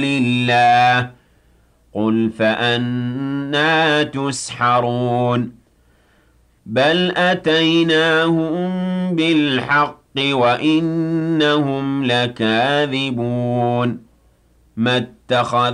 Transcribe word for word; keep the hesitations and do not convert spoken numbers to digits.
لله قل فأنى تسحرون بل أتيناهم بالحق وإنهم لكاذبون ما اتخذ